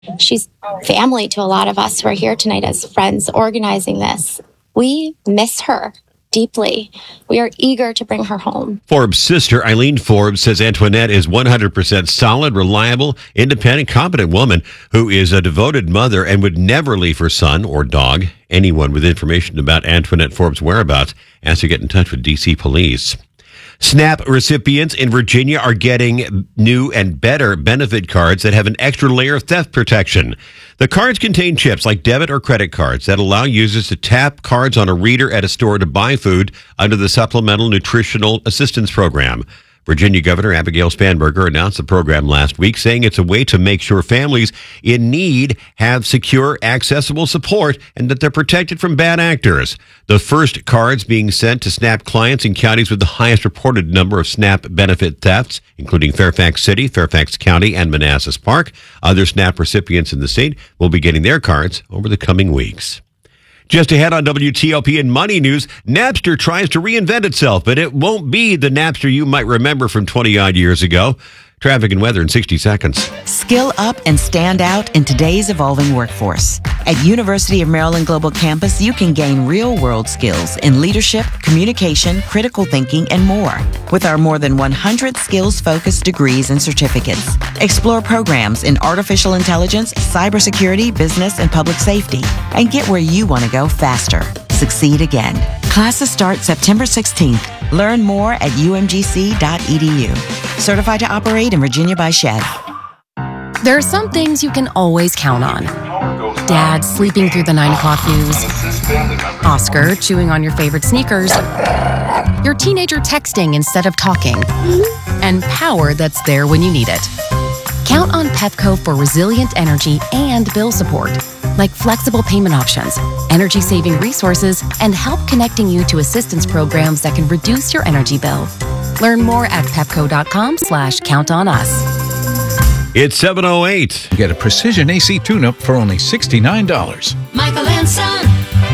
She's family to a lot of us who are here tonight as friends organizing this. We miss her deeply. We are eager to bring her home. Forbes' sister, Eileen Forbes, says Antoinette is 100% solid, reliable, independent, competent woman who is a devoted mother and would never leave her son or dog. Anyone with information about Antoinette Forbes' whereabouts has to get in touch with D.C. police. SNAP recipients in Virginia are getting new and better benefit cards that have an extra layer of theft protection. The cards contain chips like debit or credit cards that allow users to tap cards on a reader at a store to buy food under the Supplemental Nutritional Assistance Program. Virginia Governor Abigail Spanberger announced the program last week, saying it's a way to make sure families in need have secure, accessible support and that they're protected from bad actors. The first cards being sent to SNAP clients in counties with the highest reported number of SNAP benefit thefts, including Fairfax City, Fairfax County, and Manassas Park. Other SNAP recipients in the state will be getting their cards over the coming weeks. Just ahead on WTOP and Money News, Napster tries to reinvent itself, but it won't be the Napster you might remember from 20-odd years ago. Traffic and weather in 60 seconds. Skill up and stand out in today's evolving workforce. At University of Maryland Global Campus, you can gain real-world skills in leadership, communication, critical thinking, and more. With our more than 100 skills-focused degrees and certificates. Explore programs in artificial intelligence, cybersecurity, business, and public safety. And get where you want to go faster. Succeed again. Classes start September 16th. Learn more at umgc.edu. Certified to operate in Virginia by Shedd. There are some things you can always count on. Dad sleeping through the 9 o'clock news. Oscar chewing on your favorite sneakers. Your teenager texting instead of talking. And power that's there when you need it. Count on Pepco for resilient energy and bill support, like flexible payment options, energy-saving resources, and help connecting you to assistance programs that can reduce your energy bill. Learn more at pepco.com/countonus. It's 7:08. Get a precision AC tune-up for only $69. Michael and Son.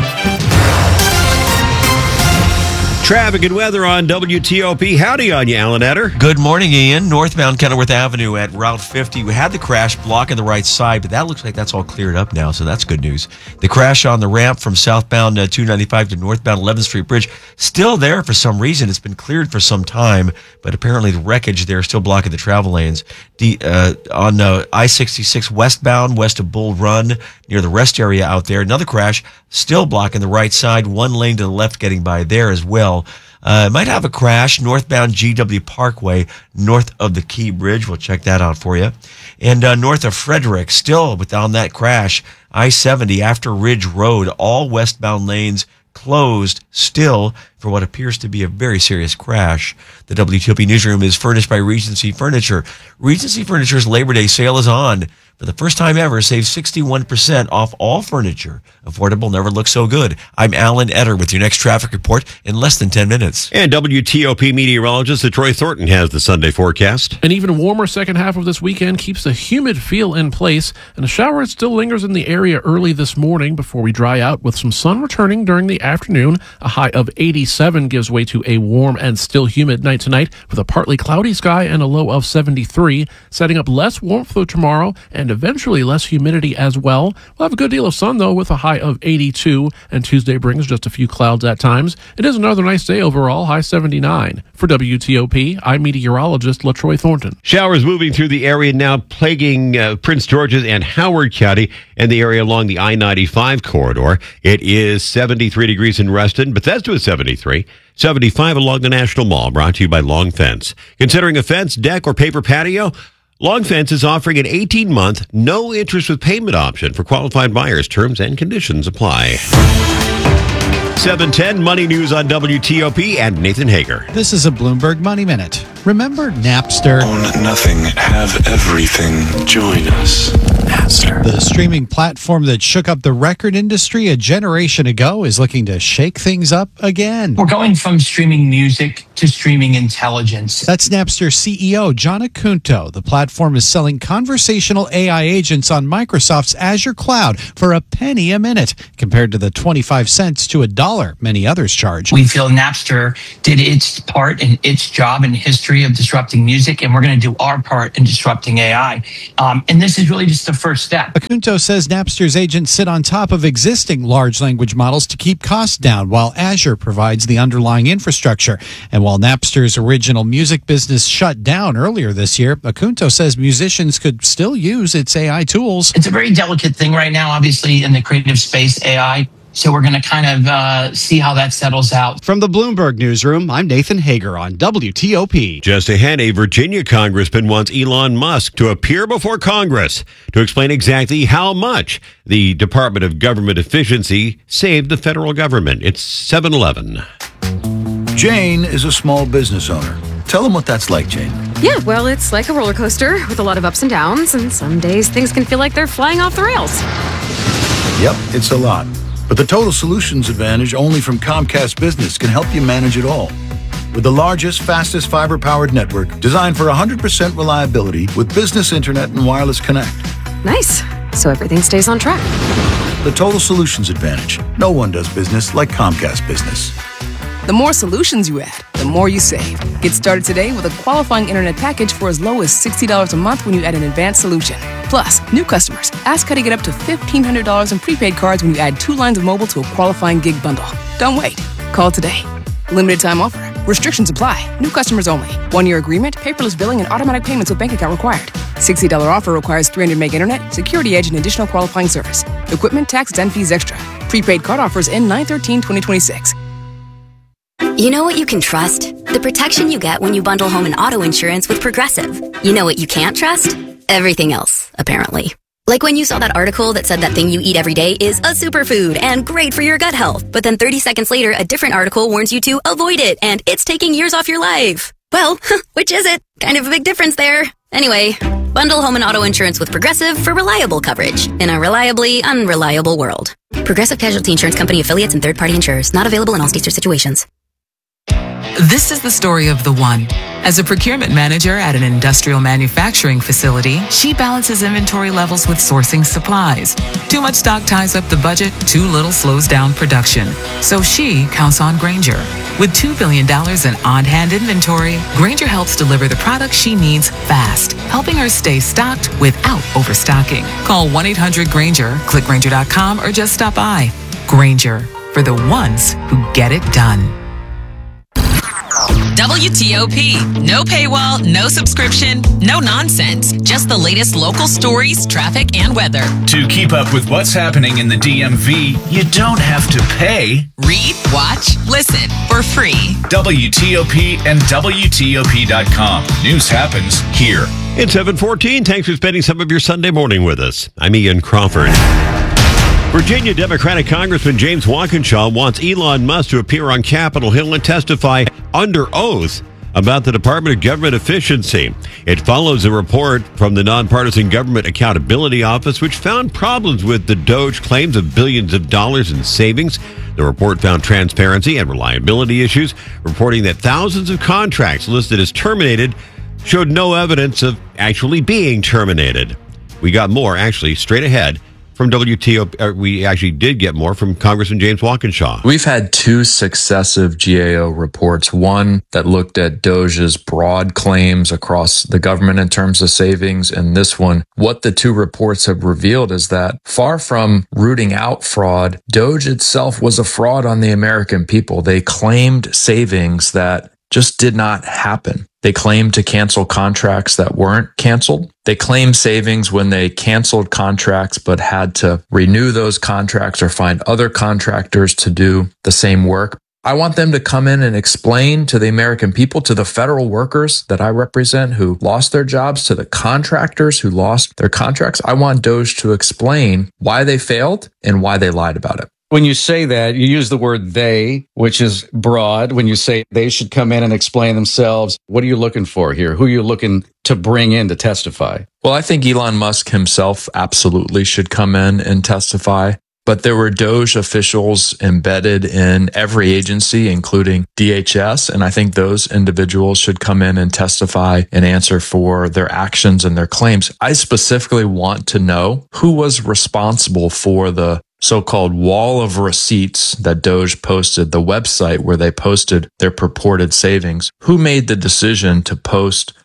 Traffic and weather on WTOP. Howdy on you, Alan Etter. Good morning, Ian. Northbound Kenilworth Avenue at Route 50. We had the crash blocking the right side, but that looks like that's all cleared up now, so that's good news. The crash on the ramp from southbound 295 to northbound 11th Street Bridge, still there for some reason. It's been cleared for some time, but apparently the wreckage there is still blocking the travel lanes. On I-66 westbound, west of Bull Run, near the rest area out there, another crash, still blocking the right side, one lane to the left getting by there as well. Might have a crash northbound GW Parkway, north of the Key Bridge. We'll check that out for you. And north of Frederick, still on that crash, I-70 after Ridge Road, all westbound lanes closed still for what appears to be a very serious crash. The WTOP newsroom is furnished by Regency Furniture. Regency Furniture's Labor Day sale is on. For the first time ever, save 61% off all furniture. Affordable never looks so good. I'm Alan Etter with your next traffic report in less than 10 minutes. And WTOP meteorologist Troy Thornton has the Sunday forecast. An even warmer second half of this weekend keeps the humid feel in place, and a shower still lingers in the area early this morning before we dry out with some sun returning during the afternoon. A high of 87 gives way to a warm and still humid night tonight with a partly cloudy sky and a low of 73, setting up less warmth for tomorrow and eventually less humidity as well. We'll have a good deal of sun, though, with a high of 82, and Tuesday brings just a few clouds at times. It is another nice day overall, high 79. For WTOP, I'm meteorologist LaTroy Thornton. Showers moving through the area now, plaguing Prince George's and Howard County and the area along the I-95 corridor. It is 73 degrees in Reston. Bethesda is 73. 75 along the National Mall, brought to you by Long Fence. Considering a fence, deck, or paper patio? Long Fence is offering an 18-month, no interest with payment option for qualified buyers. Terms and conditions apply. 710 Money News on WTOP and Nathan Hager. This is a Bloomberg Money Minute. Remember Napster? Own nothing, have everything. Join us. Napster. The streaming platform that shook up the record industry a generation ago is looking to shake things up again. We're going from streaming music to streaming intelligence. That's Napster CEO John Acunto. The platform is selling conversational AI agents on Microsoft's Azure cloud for a penny a minute, compared to the 25 cents to $1 many others charge. We feel Napster did its part and its job in history of disrupting music, and we're going to do our part in disrupting AI. And this is really just the first step. Akunto says Napster's agents sit on top of existing large language models to keep costs down, while Azure provides the underlying infrastructure. And while Napster's original music business shut down earlier this year, Akunto says musicians could still use its AI tools. It's a very delicate thing right now, obviously, in the creative space, AI. So we're going to kind of see how that settles out. From the Bloomberg Newsroom, I'm Nathan Hager on WTOP. Just ahead, a Virginia congressman wants Elon Musk to appear before Congress to explain exactly how much the Department of Government Efficiency saved the federal government. It's 7-Eleven. Jane is a small business owner. Tell them what that's like, Jane. Yeah, well, it's like a roller coaster with a lot of ups and downs, and some days things can feel like they're flying off the rails. Yep, it's a lot. But the Total Solutions Advantage only from Comcast Business can help you manage it all. With the largest, fastest fiber-powered network designed for 100% reliability with business internet and wireless connect. Nice. So everything stays on track. The Total Solutions Advantage. No one does business like Comcast Business. The more solutions you add, the more you save. Get started today with a qualifying internet package for as low as $60 a month when you add an advanced solution. Plus, new customers, ask how to get up to $1,500 in prepaid cards when you add 2 lines of mobile to a qualifying gig bundle. Don't wait. Call today. Limited time offer. Restrictions apply. New customers only. 1-year agreement, paperless billing, and automatic payments with bank account required. $60 offer requires 300 meg internet, security edge, and additional qualifying service. Equipment, taxes, and fees extra. Prepaid card offers end 9/13/2026. You know what you can trust? The protection you get when you bundle home and auto insurance with Progressive. You know what you can't trust? Everything else, apparently. Like when you saw that article that said that thing you eat every day is a superfood and great for your gut health. But then 30 seconds later, a different article warns you to avoid it and it's taking years off your life. Well, which is it? Kind of a big difference there. Anyway, bundle home and auto insurance with Progressive for reliable coverage in a reliably unreliable world. Progressive Casualty Insurance Company affiliates and third-party insurers. Not available in all states or situations. This is the story of the one. As a procurement manager at an industrial manufacturing facility, she balances inventory levels with sourcing supplies. Too much stock ties up the budget, too little slows down production. So she counts on Grainger. With $2 billion in on-hand inventory, Grainger helps deliver the products she needs fast, helping her stay stocked without overstocking. Call 1-800-GRAINGER, click Grainger.com, or just stop by. Grainger, for the ones who get it done. WTOP. No paywall, no subscription, no nonsense. Just the latest local stories, traffic, and weather. To keep up with what's happening in the DMV, you don't have to pay. Read, watch, listen for free. WTOP and WTOP.com. News happens here. It's 7:14. Thanks for spending some of your Sunday morning with us. I'm Ian Crawford. Virginia Democratic Congressman James Walkinshaw wants Elon Musk to appear on Capitol Hill and testify under oath about the Department of Government Efficiency. It follows a report from the Nonpartisan Government Accountability Office, which found problems with the DOGE claims of billions of dollars in savings. The report found transparency and reliability issues, reporting that thousands of contracts listed as terminated showed no evidence of actually being terminated. We got more, actually, straight ahead. From WTO, we actually did get more from Congressman James Walkinshaw. We've had 2 successive GAO reports, one that looked at DOGE's broad claims across the government in terms of savings, and this one. What the 2 reports have revealed is that far from rooting out fraud, DOGE itself was a fraud on the American people. They claimed savings that just did not happen. They claimed to cancel contracts that weren't canceled. They claimed savings when they canceled contracts but had to renew those contracts or find other contractors to do the same work. I want them to come in and explain to the American people, to the federal workers that I represent who lost their jobs, to the contractors who lost their contracts. I want DOGE to explain why they failed and why they lied about it. When you say that, you use the word they, which is broad. When you say they should come in and explain themselves, what are you looking for here? Who are you looking to bring in to testify? Well, I think Elon Musk himself absolutely should come in and testify. But there were DOGE officials embedded in every agency, including DHS, and I think those individuals should come in and testify and answer for their actions and their claims. I specifically want to know who was responsible for the so-called wall of receipts that DOGE posted, the website where they posted their purported savings. Who made the decision to post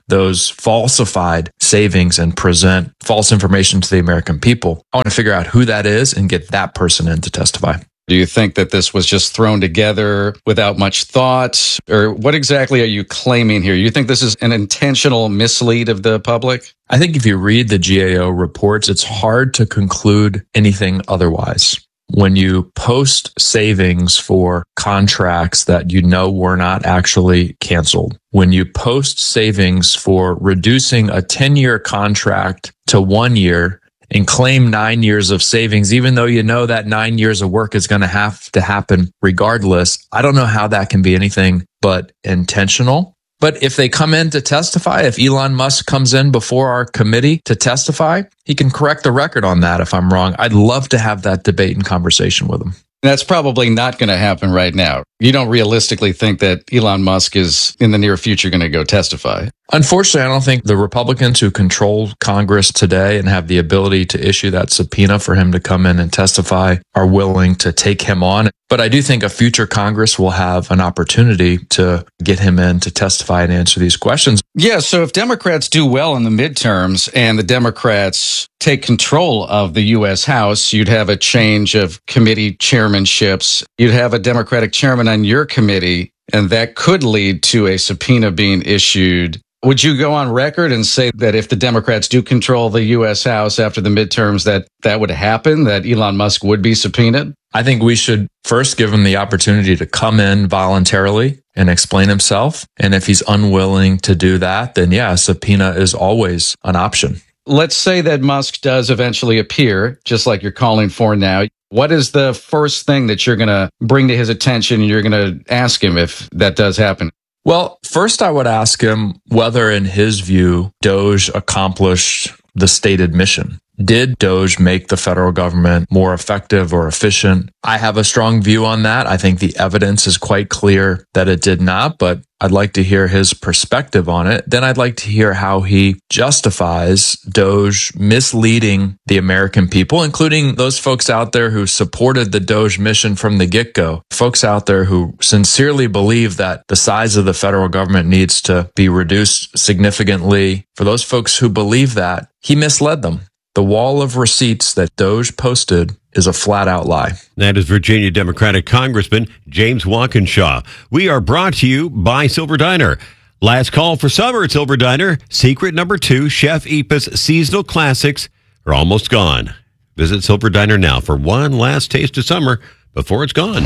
those falsified savings and present false information to the American people. I want to figure out who that is and get that person in to testify. Do you think that this was just thrown together without much thought? Or what exactly are you claiming here? You think this is an intentional mislead of the public? I think if you read the GAO reports, it's hard to conclude anything otherwise. When you post savings for contracts that you know were not actually canceled, when you post savings for reducing a 10-year contract to 1 year and claim 9 years of savings, even though you know that 9 years of work is going to have to happen regardless, I don't know how that can be anything but intentional. But if they come in to testify, if Elon Musk comes in before our committee to testify, he can correct the record on that if I'm wrong. I'd love to have that debate and conversation with him. That's probably not going to happen right now. You don't realistically think that Elon Musk is in the near future going to go testify? Unfortunately, I don't think the Republicans who control Congress today and have the ability to issue that subpoena for him to come in and testify are willing to take him on. But I do think a future Congress will have an opportunity to get him in to testify and answer these questions. Yeah, so if Democrats do well in the midterms and the Democrats take control of the U.S. House, you'd have a change of committee chairmanships. You'd have a Democratic chairman on your committee, and that could lead to a subpoena being issued. Would you go on record and say that if the Democrats do control the U.S. House after the midterms, that would happen, that Elon Musk would be subpoenaed? I think we should first give him the opportunity to come in voluntarily and explain himself. And if he's unwilling to do that, then yeah, a subpoena is always an option. Let's say that Musk does eventually appear, just like you're calling for now. What is the first thing that you're going to bring to his attention and you're going to ask him if that does happen? Well, first I would ask him whether, in his view, DOGE accomplished the stated mission. Did DOGE make the federal government more effective or efficient? I have a strong view on that. I think the evidence is quite clear that it did not, but I'd like to hear his perspective on it. Then I'd like to hear how he justifies DOGE misleading the American people, including those folks out there who supported the DOGE mission from the get-go, folks out there who sincerely believe that the size of the federal government needs to be reduced significantly. For those folks who believe that, he misled them. The wall of receipts that DOGE posted is a flat-out lie. That is Virginia Democratic Congressman James Walkinshaw. We are brought to you by Silver Diner. Last call for summer at Silver Diner. Secret number 2, Chef Ipa's seasonal classics are almost gone. Visit Silver Diner now for one last taste of summer before it's gone.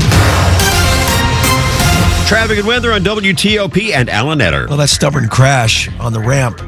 Traffic and weather on WTOP and Alan Etter. Well, that stubborn crash on the ramp.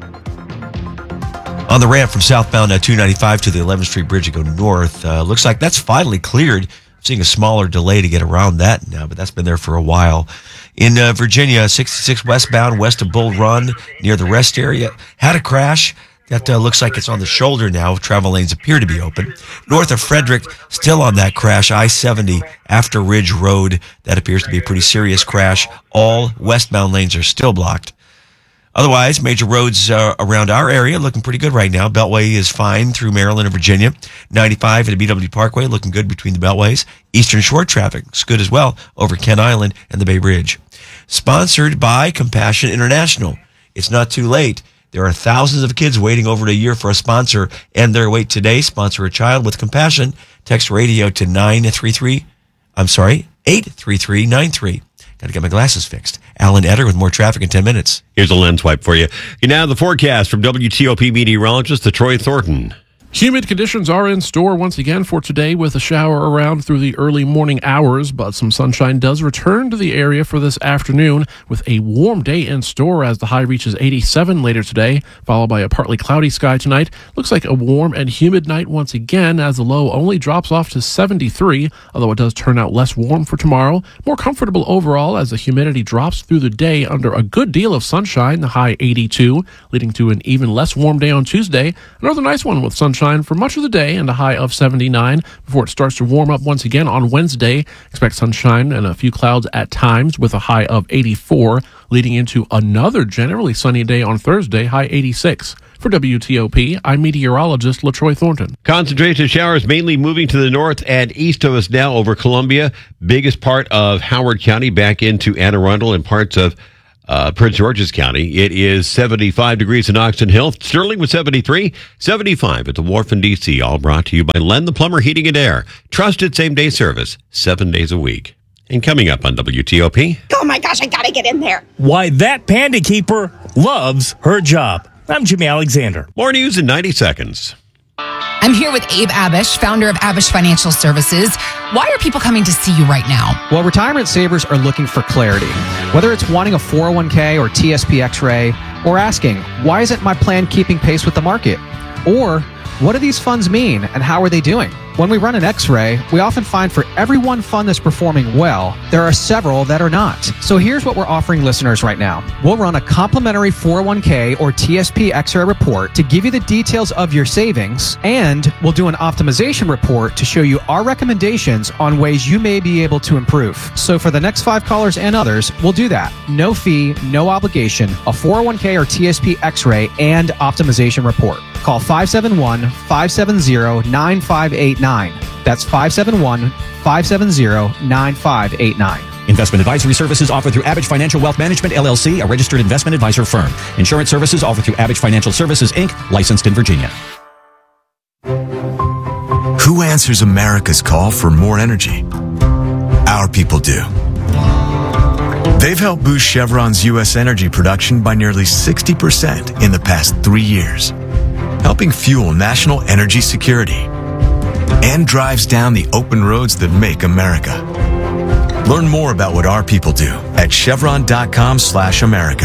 On the ramp from southbound 295 to the 11th Street Bridge to go north. Looks like that's finally cleared. I'm seeing a smaller delay to get around that now, but that's been there for a while. In Virginia, 66 westbound west of Bull Run near the rest area. Had a crash. That looks like it's on the shoulder now. Travel lanes appear to be open. North of Frederick, still on that crash. I-70 after Ridge Road. That appears to be a pretty serious crash. All westbound lanes are still blocked. Otherwise, major roads around our area looking pretty good right now. Beltway is fine through Maryland and Virginia. 95 and the BW Parkway looking good between the Beltways. Eastern Shore traffic is good as well over Kent Island and the Bay Bridge. Sponsored by Compassion International. It's not too late. There are thousands of kids waiting over a year for a sponsor. End their wait today. Sponsor a child with compassion. Text radio to 83393. Got to get my glasses fixed. Alan Etter with more traffic in 10 minutes. Here's a lens wipe for you. And now the forecast from WTOP meteorologist Troy Thornton. Humid conditions are in store once again for today with a shower around through the early morning hours, but some sunshine does return to the area for this afternoon with a warm day in store as the high reaches 87 later today, followed by a partly cloudy sky tonight. Looks like a warm and humid night once again as the low only drops off to 73, although it does turn out less warm for tomorrow. More comfortable overall as the humidity drops through the day under a good deal of sunshine, the high 82, leading to an even less warm day on Tuesday. Another nice one with sunshine for much of the day and a high of 79 before it starts to warm up once again on Wednesday. Expect sunshine and a few clouds at times with a high of 84, leading into another generally sunny day on Thursday, high 86. For WTOP, I'm meteorologist LaTroy Thornton. Concentration showers mainly moving to the north and east of us now over Columbia. Biggest part of Howard County back into Anne Arundel and parts of Prince George's County. It is 75 degrees in Oxon Hill. Sterling with 73, 75 at the Wharf in D.C. All brought to you by Len the Plumber Heating and Air. Trusted same-day service, 7 days a week. And coming up on WTOP. Oh my gosh, I gotta get in there. Why that panda keeper loves her job. I'm Jimmy Alexander. More news in 90 seconds. I'm here with Abe Abish, founder of Abish Financial Services. Why are people coming to see you right now? Well, retirement savers are looking for clarity. Whether it's wanting a 401k or TSP X-ray, or asking, why isn't my plan keeping pace with the market? Or, what do these funds mean and how are they doing? When we run an X-ray, we often find for every one fund that's performing well, there are several that are not. So here's what we're offering listeners right now. We'll run a complimentary 401k or TSP X-ray report to give you the details of your savings, and we'll do an optimization report to show you our recommendations on ways you may be able to improve. So for the next 5 callers and others, we'll do that. No fee, no obligation, a 401k or TSP X-ray and optimization report. Call 571-570-9589. That's 571-570-9589. Investment advisory services offered through Abish Financial Wealth Management, LLC, a registered investment advisor firm. Insurance services offered through Abish Financial Services, Inc., licensed in Virginia. Who answers America's call for more energy? Our people do. They've helped boost Chevron's U.S. energy production by nearly 60% in the past 3 years, helping fuel national energy security, and drives down the open roads that make America. Learn more about what our people do at chevron.com/America.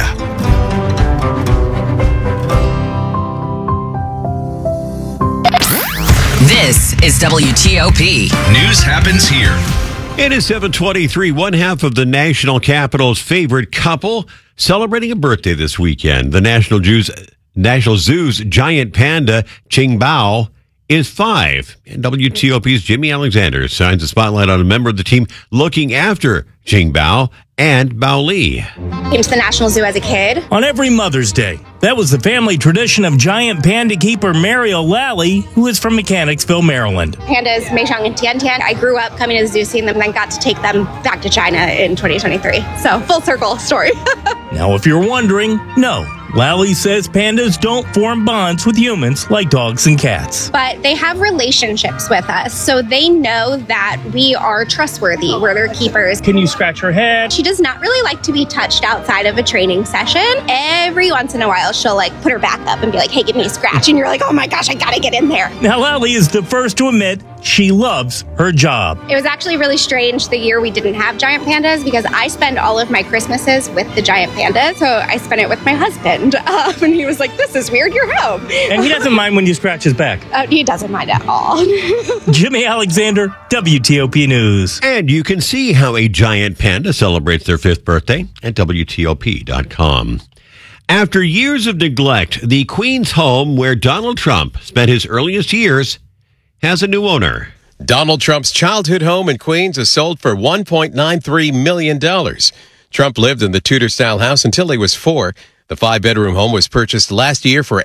This is WTOP. News happens here. It is 7:23. One half of the national capital's favorite couple celebrating a birthday this weekend. The National Zoo's giant panda, Qingbao, is 5. And WTOP's Jimmy Alexander shines a spotlight on a member of the team looking after Qingbao and Bao Li. Came to the National Zoo as a kid. On every Mother's Day, that was the family tradition of giant panda keeper Mary O'Lally, who is from Mechanicsville, Maryland. Pandas, Meishang and Tian. I grew up coming to the zoo, seeing them, and then got to take them back to China in 2023. So, full circle story. Now, if you're wondering, no. Lally says pandas don't form bonds with humans like dogs and cats. But they have relationships with us, so they know that we are trustworthy. We're their keepers. Can you scratch her head? She does not really like to be touched outside of a training session. Every once in a while, she'll put her back up and be like, hey, give me a scratch. And you're like, oh my gosh, I gotta get in there. Now, Lally is the first to admit she loves her job. It was actually really strange the year we didn't have giant pandas because I spend all of my Christmases with the giant pandas. So I spent it with my husband. And he was like, this is weird, you're home. And he doesn't mind when you scratch his back. He doesn't mind at all. Jimmy Alexander, WTOP News. And you can see how a giant panda celebrates their 5th birthday at WTOP.com. After years of neglect, the Queens home where Donald Trump spent his earliest years has a new owner. Donald Trump's childhood home in Queens is sold for $1.93 million. Trump lived in the Tudor-style house until he was 4. The 5-bedroom home was purchased last year for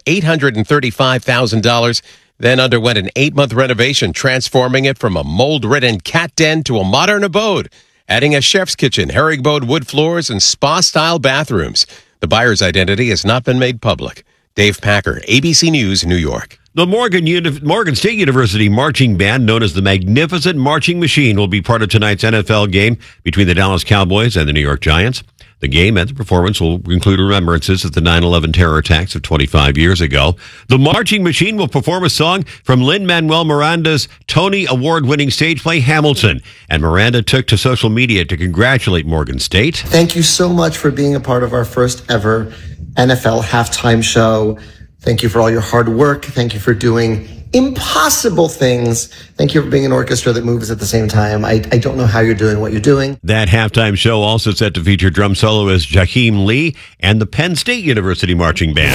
$835,000, then underwent an 8-month renovation, transforming it from a mold-ridden cat den to a modern abode, adding a chef's kitchen, herringbone wood floors, and spa-style bathrooms. The buyer's identity has not been made public. Dave Packer, ABC News, New York. The Morgan State University marching band, known as the Magnificent Marching Machine, will be part of tonight's NFL game between the Dallas Cowboys and the New York Giants. The game and the performance will include remembrances of the 9/11 terror attacks of 25 years ago. The Marching Machine will perform a song from Lin-Manuel Miranda's Tony Award-winning stage play Hamilton. And Miranda took to social media to congratulate Morgan State. Thank you so much for being a part of our first ever NFL halftime show. Thank you for all your hard work. Thank you for doing impossible things. Thank you for being an orchestra that moves at the same time. I don't know how you're doing what you're doing. That halftime show also set to feature drum soloist Jaheim Lee and the Penn State University Marching Band.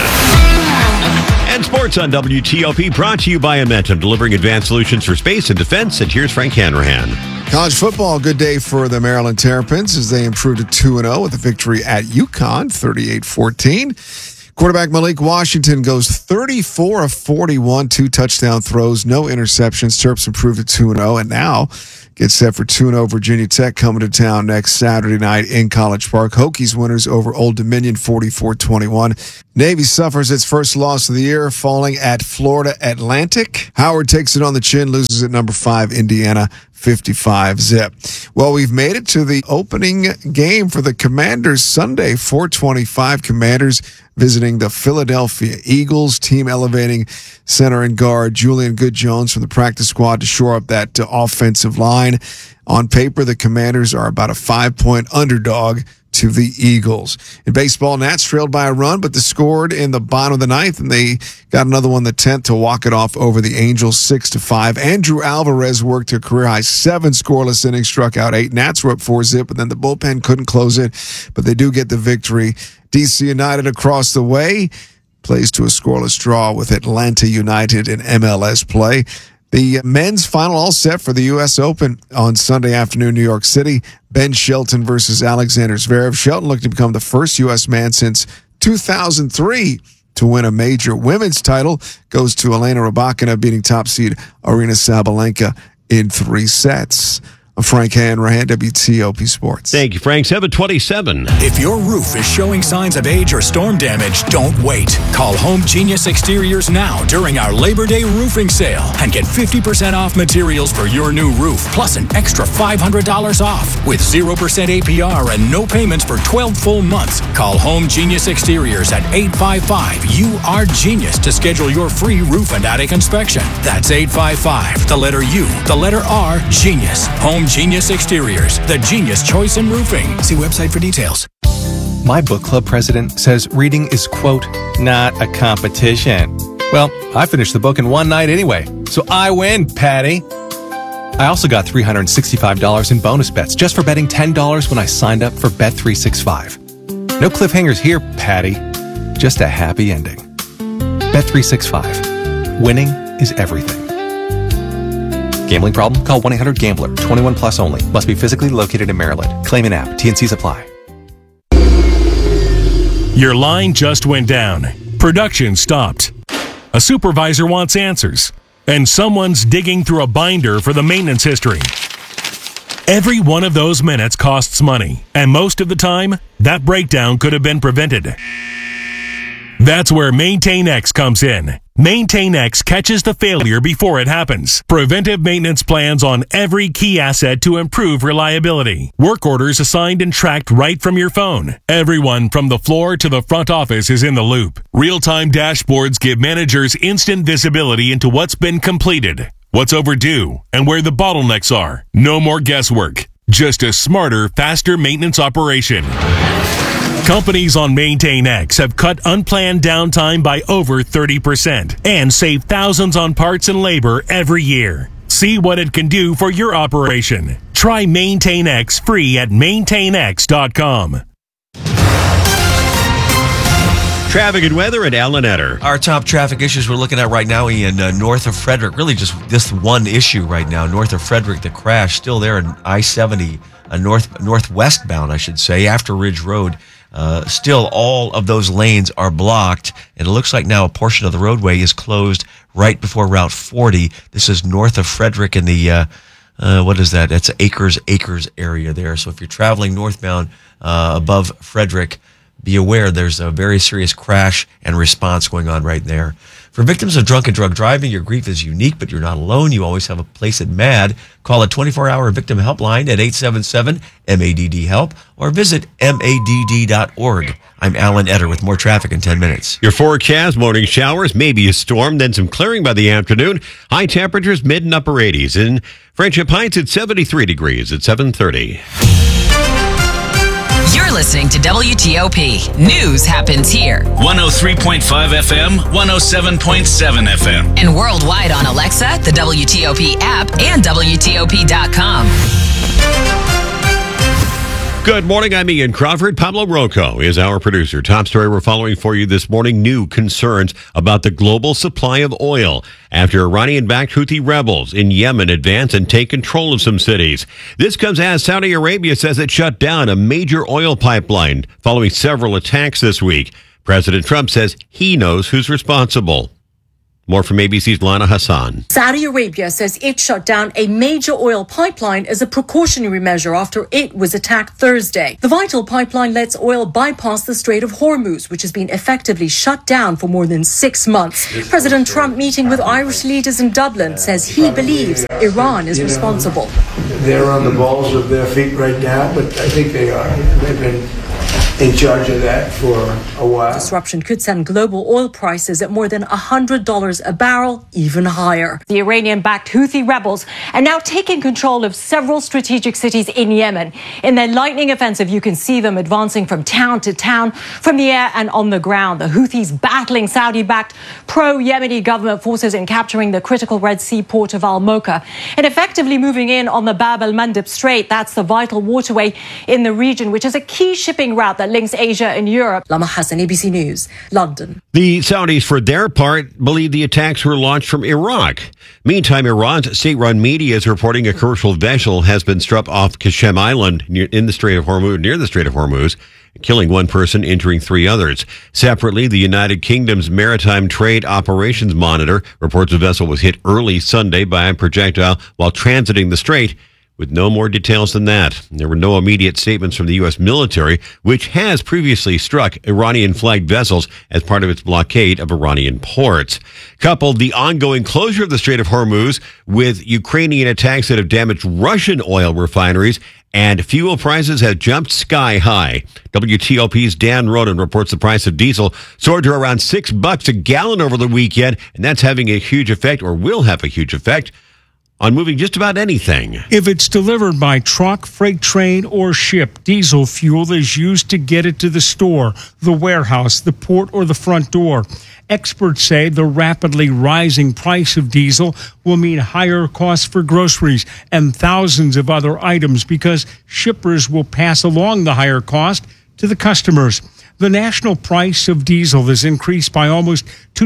And sports on WTOP, brought to you by Amentum, delivering advanced solutions for space and defense. And here's Frank Hanrahan. College football, good day for the Maryland Terrapins as they improved to 2-0 with a victory at UConn, 38-14. Quarterback Malik Washington goes 34 of 41, 2 touchdown throws, no interceptions. Terps improved to 2-0, and now gets set for 2-0 Virginia Tech coming to town next Saturday night in College Park. Hokies winners over Old Dominion 44-21. Navy suffers its first loss of the year, falling at Florida Atlantic. Howard takes it on the chin, loses at number 5 Indiana 55-zip. Well, we've made it to the opening game for the Commanders Sunday, 4:25. Commanders visiting the Philadelphia Eagles. Team elevating center and guard Julian Good-Jones from the practice squad to shore up that offensive line. On paper, the Commanders are about a 5-point underdog to the Eagles. In baseball, Nats trailed by a run, but they scored in the bottom of the ninth, and they got another one in the 10th to walk it off over the Angels 6-5. Andrew Alvarez worked a career-high 7 scoreless innings, struck out 8. Nats were up 4-zip, and then the bullpen couldn't close it, but they do get the victory. DC United across the way plays to a scoreless draw with Atlanta United in MLS play. The men's final all set for the U.S. Open on Sunday afternoon, New York City. Ben Shelton versus Alexander Zverev. Shelton looking to become the first U.S. man since 2003 to win a major women's title. Goes to Elena Rybakina, beating top seed Aryna Sabalenka in 3 sets. I'm Frank Hanrahan, WTOP Sports. Thank you, Frank. 727. If your roof is showing signs of age or storm damage, don't wait. Call Home Genius Exteriors now during our Labor Day roofing sale and get 50% off materials for your new roof, plus an extra $500 off with 0% APR and no payments for 12 full months. Call Home Genius Exteriors at 855-U-R-GENIUS to schedule your free roof and attic inspection. That's 855, the letter U, the letter R, Genius. Home Genius Exteriors, the genius choice in roofing. See website for details. My book club president says reading is, quote, not a competition. Well, I finished the book in one night anyway, so I win, Patty. I also got $365 in bonus bets just for betting $10 when I signed up for Bet365. No cliffhangers here, Patty. Just a happy ending. Bet365. Winning is everything. Gambling problem? Call 1-800-GAMBLER. 21 plus only. Must be physically located in Maryland. Claim in app. T&Cs apply. Your line just went down. Production stopped. A supervisor wants answers. And someone's digging through a binder for the maintenance history. Every one of those minutes costs money. And most of the time, that breakdown could have been prevented. That's where MaintainX comes in. MaintainX catches the failure before it happens. Preventive maintenance plans on every key asset to improve reliability. Work orders assigned and tracked right from your phone. Everyone from the floor to the front office is in the loop. Real-time dashboards give managers instant visibility into what's been completed, what's overdue, and where the bottlenecks are. No more guesswork. Just a smarter, faster maintenance operation. Companies on MaintainX have cut unplanned downtime by over 30% and save thousands on parts and labor every year. See what it can do for your operation. Try MaintainX free at maintainx.com. Traffic and weather at Alan Etter. Our top traffic issues we're looking at right now, Ian, north of Frederick. Really just this one issue right now. North of Frederick, the crash still there in I-70, northwest bound, I should say, after Ridge Road. Still, all of those lanes are blocked, and it looks like now a portion of the roadway is closed right before Route 40. This is north of Frederick in the, what is that? That's Acres area there. So if you're traveling northbound above Frederick, be aware there's a very serious crash and response going on right there. For victims of drunk and drug driving, your grief is unique, but you're not alone. You always have a place at MADD. Call a 24-hour victim helpline at 877-MADD-HELP or visit MADD.org. I'm Alan Etter with more traffic in 10 minutes. Your forecast, morning showers, maybe a storm, then some clearing by the afternoon. High temperatures, mid and upper 80s. In Friendship Heights, it's 73 degrees at 7:30. You're listening to WTOP. News happens here. 103.5 FM, 107.7 FM. And worldwide on Alexa, the WTOP app, and WTOP.com. Good morning, I'm Ian Crawford. Pablo Rocco is our producer. Top story we're following for you this morning, new concerns about the global supply of oil after Iranian-backed Houthi rebels in Yemen advance and take control of some cities. This comes as Saudi Arabia says it shut down a major oil pipeline following several attacks this week. President Trump says he knows who's responsible. More from ABC's Lana Hassan. Saudi Arabia says it shut down a major oil pipeline as a precautionary measure after it was attacked Thursday. The vital pipeline lets oil bypass the Strait of Hormuz, which has been effectively shut down for more than 6 months. President Trump, meeting with Irish leaders in Dublin, says he believes Iran is responsible. They're on the balls of their feet right now, but I think they are. They've been in charge of that for a while. Disruption could send global oil prices at more than $100 a barrel, even higher. The Iranian-backed Houthi rebels are now taking control of several strategic cities in Yemen. In their lightning offensive, you can see them advancing from town to town, from the air and on the ground. The Houthis battling Saudi-backed pro-Yemeni government forces in capturing the critical Red Sea port of Al-Mocha and effectively moving in on the Bab el-Mandeb Strait. That's the vital waterway in the region, which is a key shipping route that links Asia and Europe. Lama Hassan, ABC News, London. The Saudis, for their part, believe the attacks were launched from Iraq. Meantime, Iran's state-run media is reporting a commercial vessel has been struck off Qashem Island near the Strait of Hormuz, killing one person, injuring 3 others. Separately, the United Kingdom's Maritime Trade Operations Monitor reports the vessel was hit early Sunday by a projectile while transiting the strait, with no more details than that. There were no immediate statements from the U.S. military, which has previously struck Iranian-flagged vessels as part of its blockade of Iranian ports. Coupled the ongoing closure of the Strait of Hormuz with Ukrainian attacks that have damaged Russian oil refineries, and fuel prices have jumped sky high. WTOP's Dan Ronan reports the price of diesel soared to around $6 a gallon over the weekend, and that's having a huge effect, or will have a huge effect, on moving just about anything. If it's delivered by truck, freight train, or ship, diesel fuel is used to get it to the store, the warehouse, the port, or the front door. Experts say the rapidly rising price of diesel will mean higher costs for groceries and thousands of other items because shippers will pass along the higher cost to the customers. The national price of diesel has increased by almost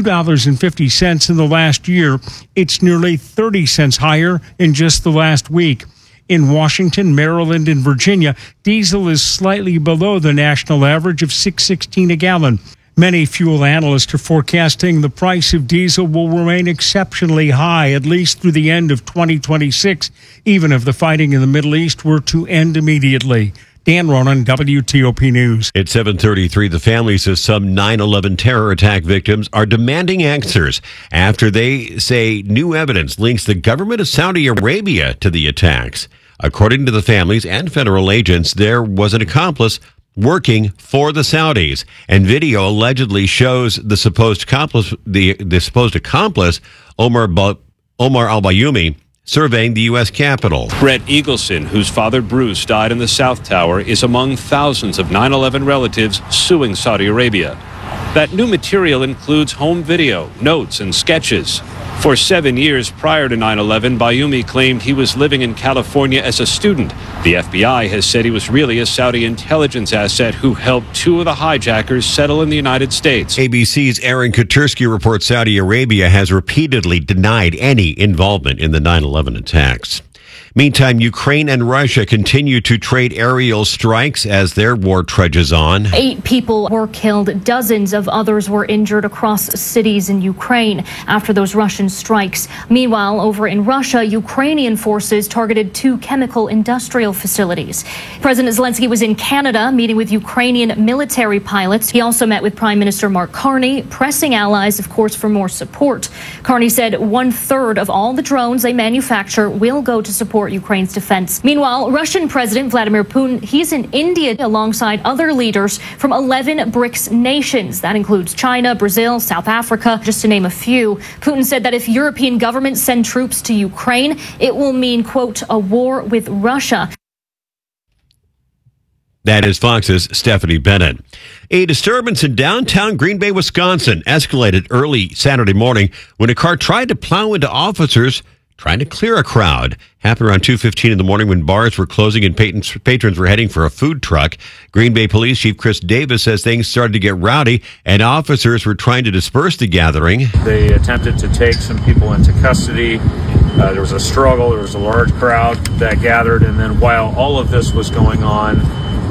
$2.50 in the last year. It's nearly 30 cents higher in just the last week. In Washington, Maryland, and Virginia, diesel is slightly below the national average of $6.16 a gallon. Many fuel analysts are forecasting the price of diesel will remain exceptionally high, at least through the end of 2026, even if the fighting in the Middle East were to end immediately. Dan Ronan, WTOP News. It's 7:33. The families of some 9/11 terror attack victims are demanding answers after they say new evidence links the government of Saudi Arabia to the attacks. According to the families and federal agents, there was an accomplice working for the Saudis, and video allegedly shows the supposed accomplice, Omar al-Bayoumi, surveying the U.S. Capitol. Brett Eagleson, whose father Bruce died in the South Tower, is among thousands of 9/11 relatives suing Saudi Arabia. That new material includes home video, notes, and sketches. For 7 years prior to 9/11, Bayoumi claimed he was living in California as a student. The FBI has said he was really a Saudi intelligence asset who helped 2 of the hijackers settle in the United States. ABC's Aaron Katursky reports Saudi Arabia has repeatedly denied any involvement in the 9/11 attacks. Meantime, Ukraine and Russia continue to trade aerial strikes as their war trudges on. 8 people were killed. Dozens of others were injured across cities in Ukraine after those Russian strikes. Meanwhile, over in Russia, Ukrainian forces targeted 2 chemical industrial facilities. President Zelensky was in Canada meeting with Ukrainian military pilots. He also met with Prime Minister Mark Carney, pressing allies, of course, for more support. Carney said 1/3 of all the drones they manufacture will go to support Ukraine's defense. Meanwhile, Russian President Vladimir Putin, he's in India alongside other leaders from 11 BRICS nations. That includes China, Brazil, South Africa, just to name a few. Putin said that if European governments send troops to Ukraine, it will mean, quote, a war with Russia. That is Fox's Stephanie Bennett. A disturbance in downtown Green Bay, Wisconsin escalated early Saturday morning when a car tried to plow into officers trying to clear a crowd. Happened around 2:15 in the morning when bars were closing and patrons were heading for a food truck. Green Bay Police Chief Chris Davis says things started to get rowdy and officers were trying to disperse the gathering. They attempted to take some people into custody. There was a struggle. There was a large crowd that gathered. And then while all of this was going on,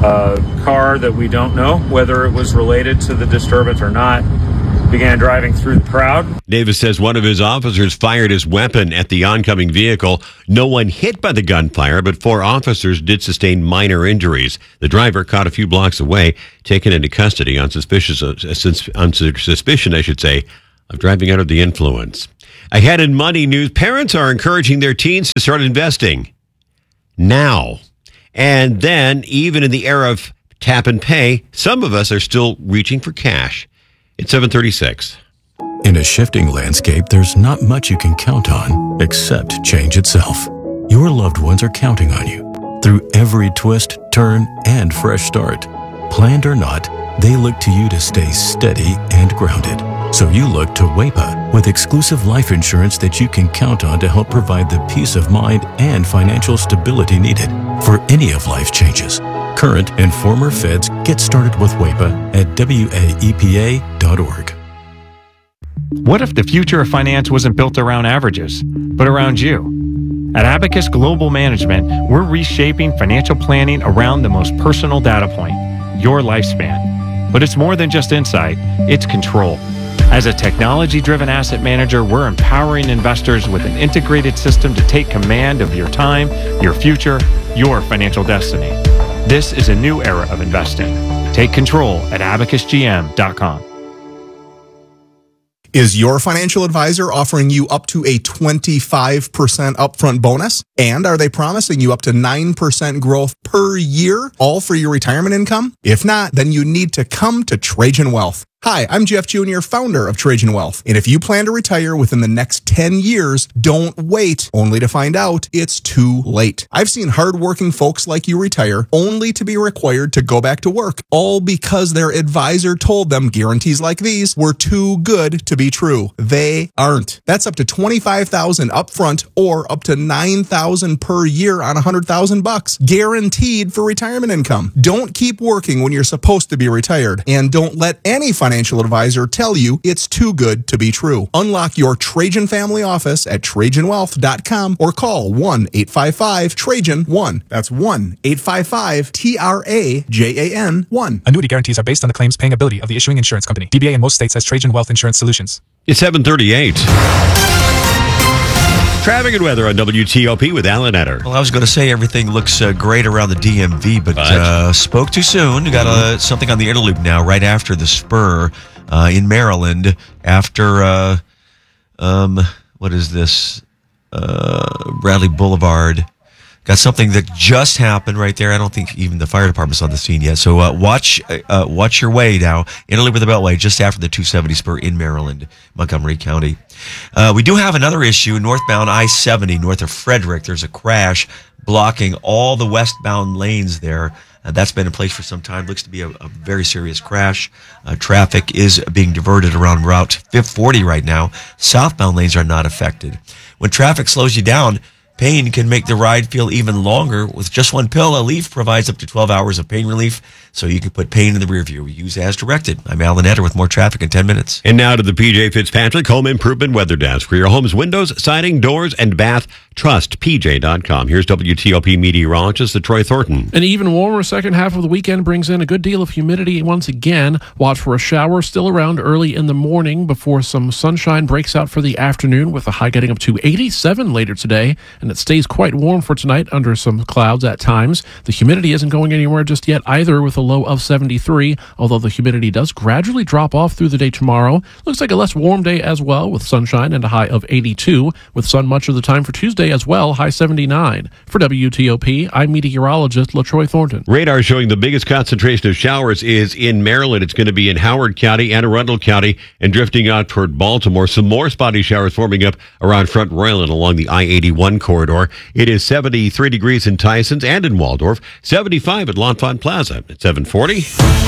car that we don't know whether it was related to the disturbance or not began driving through the crowd. Davis says one of his officers fired his weapon at the oncoming vehicle. No one hit by the gunfire, but 4 officers did sustain minor injuries. The driver caught a few blocks away, taken into custody on suspicion, I should say, of driving under the influence. Ahead in Money News, parents are encouraging their teens to start investing now. And then, even in the era of tap and pay, some of us are still reaching for cash. It's 7:36. In a shifting landscape, there's not much you can count on except change itself. Your loved ones are counting on you through every twist, turn, and fresh start. Planned or not, they look to you to stay steady and grounded. So you look to WAEPA with exclusive life insurance that you can count on to help provide the peace of mind and financial stability needed for any of life's changes. Current and former feds get started with WAEPA at WAEPA.org. What if the future of finance wasn't built around averages, but around you? At Abacus Global Management, we're reshaping financial planning around the most personal data point, your lifespan. But it's more than just insight, it's control. As a technology-driven asset manager, we're empowering investors with an integrated system to take command of your time, your future, your financial destiny. This is a new era of investing. Take control at abacusgm.com. Is your financial advisor offering you up to a 25% upfront bonus? And are they promising you up to 9% growth per year, all for your retirement income? If not, then you need to come to Trajan Wealth. Hi, I'm Jeff Jr., founder of Trajan Wealth. And if you plan to retire within the next 10 years, don't wait only to find out it's too late. I've seen hardworking folks like you retire only to be required to go back to work, all because their advisor told them guarantees like these were too good to be true. They aren't. That's up to $25,000 upfront or up to $9,000 per year on $100,000, guaranteed for retirement income. Don't keep working when you're supposed to be retired, and don't let any financial advisor tell you it's too good to be true. Unlock your Trajan family office at TrajanWealth.com or call 1-855-TRAJAN-1. That's 1-855-TRAJAN-1. Annuity guarantees are based on the claims paying ability of the issuing insurance company. DBA in most states has Trajan Wealth Insurance Solutions. It's 7:38. Traffic and weather on WTOP with Alan Etter. Well, I was going to say everything looks great around the DMV, but spoke too soon. We got something on the Interloop now, right after the Spur in Maryland. After, what is this? Bradley Boulevard. Got something that just happened right there. I don't think even the fire department's on the scene yet. So watch your way now. Interloop with the Beltway just after the 270 Spur in Maryland, Montgomery County. We do have another issue northbound I-70 north of Frederick. There's a crash blocking all the westbound lanes there. That's been in place for some time. Looks to be a very serious crash. Traffic is being diverted around Route 40 right now. Southbound lanes are not affected. When traffic slows you down, pain can make the ride feel even longer. With just one pill, Aleve provides up to 12 hours of pain relief, so you can put pain in the rear view. Use as directed. I'm Alan Etter with more traffic in 10 minutes. And now to the PJ Fitzpatrick Home Improvement Weather Desk. For your home's windows, siding, doors, and bath, trust PJ.com. Here's WTOP meteorologist Troy Thornton. An even warmer second half of the weekend brings in a good deal of humidity once again. Watch for a shower still around early in the morning before some sunshine breaks out for the afternoon, with a high getting up to 87 later today. And it stays quite warm for tonight under some clouds at times. The humidity isn't going anywhere just yet either, with a low of 73, although the humidity does gradually drop off through the day tomorrow. Looks like a less warm day as well, with sunshine and a high of 82, with sun much of the time for Tuesday as well, high 79. For WTOP, I'm meteorologist LaTroy Thornton. Radar showing the biggest concentration of showers is in Maryland. It's going to be in Howard County, Anne Arundel County, and drifting out toward Baltimore. Some more spotty showers forming up around Front Royal and along the I-81 corridor. It is 73 degrees in Tysons and in Waldorf, 75 at L'Enfant Plaza. At 7:40.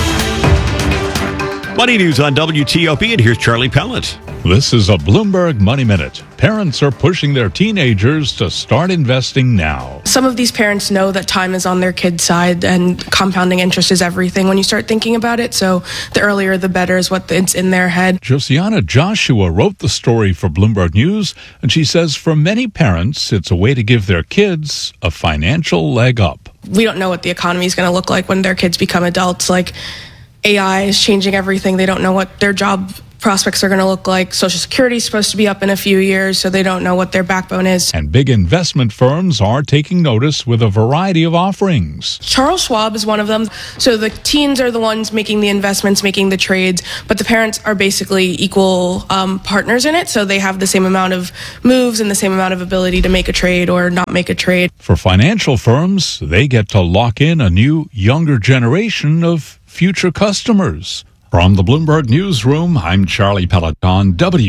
Money News on WTOP, and here's Charlie Pellet. This is a Bloomberg Money Minute. Parents are pushing their teenagers to start investing now. Some of these parents know that time is on their kids' side and compounding interest is everything when you start thinking about it. So the earlier the better is it's in their head. Josiana Joshua wrote the story for Bloomberg News, and she says for many parents, it's a way to give their kids a financial leg up. we don't know what the economy is going to look like when their kids become adults. Like, AI is changing everything. They don't know what their job prospects are going to look like. Social Security is supposed to be up in a few years, so they don't know what their backbone is. And big investment firms are taking notice with a variety of offerings. Charles Schwab is one of them. So the teens are the ones making the investments, making the trades, but the parents are basically equal partners in it. So they have the same amount of moves and the same amount of ability to make a trade or not make a trade. For financial firms, they get to lock in a new, younger generation of future customers. From the Bloomberg Newsroom, I'm Charlie Peloton,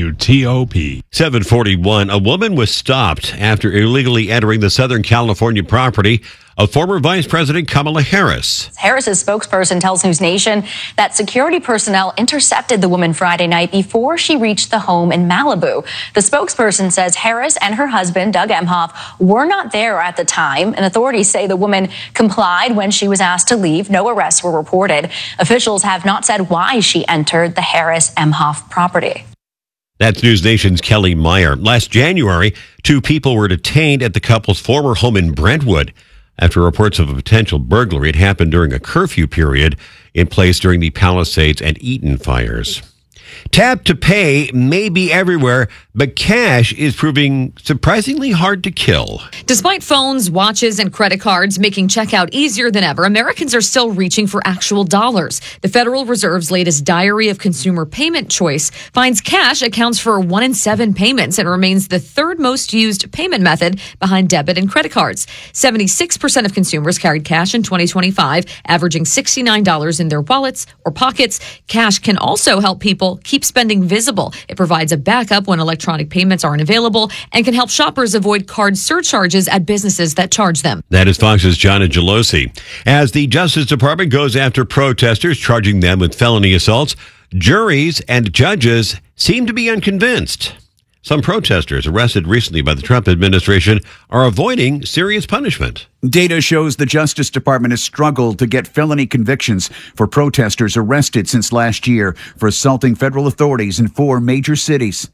WTOP. 741. A woman was stopped after illegally entering the Southern California property of former Vice President Kamala Harris. Harris's spokesperson tells News Nation that security personnel intercepted the woman Friday night before she reached the home in Malibu. The spokesperson says Harris and her husband, Doug Emhoff, were not there at the time, and authorities say the woman complied when she was asked to leave. No arrests were reported. Officials have not said why she entered the Harris-Emhoff property. That's News Nation's Kelly Meyer. Last January, 2 people were detained at the couple's former home in Brentwood after reports of a potential burglary. It happened during a curfew period in place during the Palisades and Eaton fires. Tap to pay may be everywhere, but cash is proving surprisingly hard to kill. Despite phones, watches, and credit cards making checkout easier than ever, Americans are still reaching for actual dollars. The Federal Reserve's latest Diary of Consumer Payment Choice finds cash accounts for 1 in 7 payments and remains the third most used payment method behind debit and credit cards. 76% of consumers carried cash in 2025, averaging $69 in their wallets or pockets. Cash can also help people keep spending visible. It provides a backup when electronic payments aren't available and can help shoppers avoid card surcharges at businesses that charge them. That is Fox's Jonna Gelosi. As the Justice Department goes after protesters, charging them with felony assaults, juries and judges seem to be unconvinced. Some protesters arrested recently by the Trump administration are avoiding serious punishment. Data shows the Justice Department has struggled to get felony convictions for protesters arrested since last year for assaulting federal authorities in 4 major cities.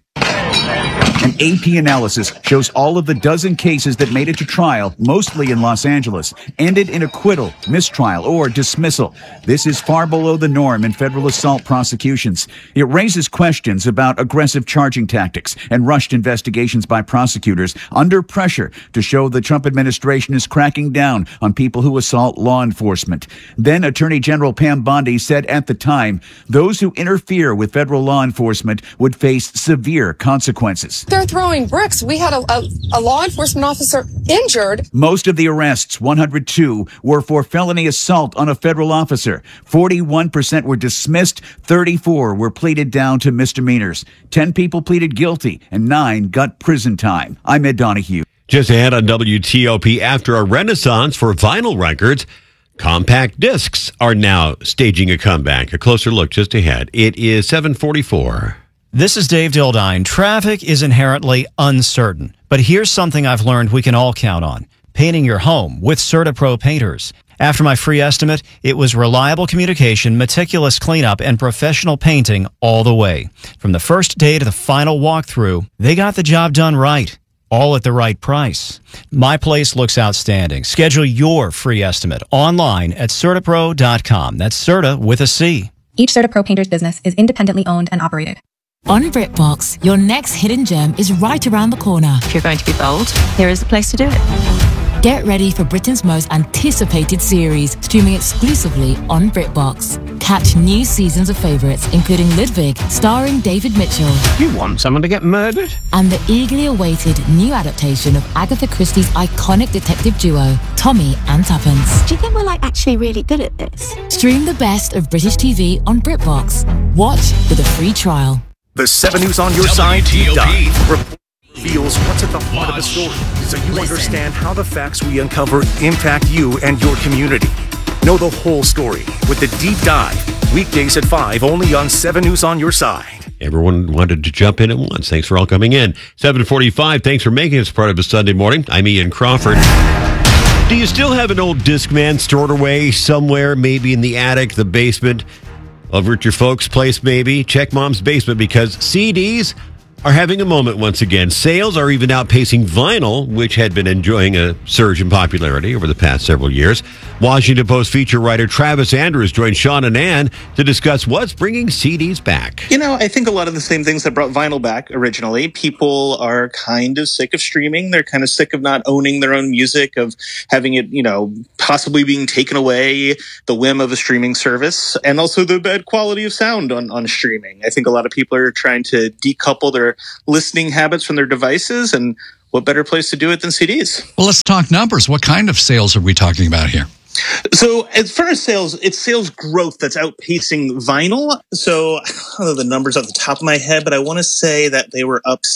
An AP analysis shows all of the dozen cases that made it to trial, mostly in Los Angeles, ended in acquittal, mistrial, or dismissal. This is far below the norm in federal assault prosecutions. It raises questions about aggressive charging tactics and rushed investigations by prosecutors under pressure to show the Trump administration is cracking down on people who assault law enforcement. Then Attorney General Pam Bondi said at the time, those who interfere with federal law enforcement would face severe consequences. They're throwing bricks. We had a law enforcement officer injured. Most of the arrests, 102, were for felony assault on a federal officer. 41% were dismissed. 34 were pleaded down to misdemeanors. 10 people pleaded guilty and 9 got prison time. I'm Ed Donahue. Just ahead on WTOP, after a renaissance for vinyl records, compact discs are now staging a comeback. A closer look just ahead. It is 7:44. This is Dave Dildine. Traffic is inherently uncertain, but here's something I've learned we can all count on. Painting your home with CertaPro painters. After my free estimate, it was reliable communication, meticulous cleanup, and professional painting all the way. From the first day to the final walkthrough, they got the job done right. All at the right price. My place looks outstanding. Schedule your free estimate online at CertaPro.com. That's Certa with a C. Each CertaPro painter's business is independently owned and operated. On BritBox, your next hidden gem is right around the corner. If you're going to be bold, here is the place to do it. Get ready for Britain's most anticipated series, streaming exclusively on BritBox. Catch new seasons of favourites, including Ludwig, starring David Mitchell. You want someone to get murdered? And the eagerly awaited new adaptation of Agatha Christie's iconic detective duo, Tommy and Tuppence. Do you think we're actually really good at this? Stream the best of British TV on BritBox. Watch with a free trial. The 7 News on your side deep dive reveals what's at the heart of the story, so you understand how the facts we uncover impact you and your community. Know the whole story with the deep dive, weekdays at 5, only on 7 News on your side. Everyone wanted to jump in at once. Thanks for all coming in. 7:45. Thanks for making us part of a Sunday morning. I'm Ian Crawford. Do you still have an old Discman stored away somewhere, maybe in the attic, the basement? Over at your folks' place, maybe. Check Mom's basement because CDs are having a moment once again. Sales are even outpacing vinyl, which had been enjoying a surge in popularity over the past several years. Washington Post feature writer Travis Andrews joined Sean and Ann to discuss what's bringing CDs back. You know, I think a lot of the same things that brought vinyl back originally. People are kind of sick of streaming. They're kind of sick of not owning their own music, of having it, possibly being taken away, the whim of a streaming service, and also the bad quality of sound on streaming. I think a lot of people are trying to decouple their listening habits from their devices, and what better place to do it than CDs? Well, let's talk numbers. What kind of sales are we talking about here? So as far as sales, it's sales growth that's outpacing vinyl. So I don't know the numbers off the top of my head, but I want to say that they were up